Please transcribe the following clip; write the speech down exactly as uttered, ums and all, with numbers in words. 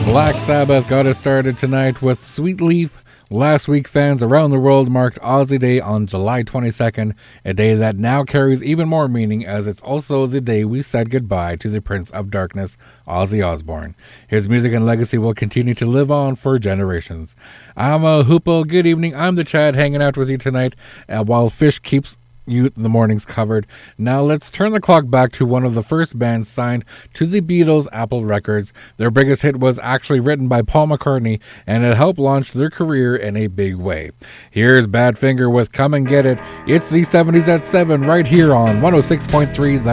Black Sabbath got us started tonight with Sweet Leaf. Last week, fans around the world marked Ozzy Day on July twenty-second, a day that now carries even more meaning as it's also the day we said goodbye to the Prince of Darkness, Ozzy Osbourne. His music and legacy will continue to live on for generations. I'm a Hoople. Good evening. I'm the Chad hanging out with you tonight uh, while Fish keeps you the mornings covered. Now let's turn the clock back to one of the first bands signed to the Beatles' Apple Records. Their biggest hit was actually written by Paul McCartney, and it helped launch their career in a big way. Here's Badfinger with Come and Get It. It's the seventies at seven right here on one oh six point three